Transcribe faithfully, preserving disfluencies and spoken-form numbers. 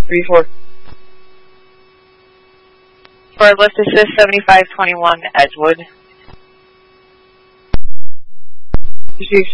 three four. For lift assist seventy-five twenty-one Edgewood. Received.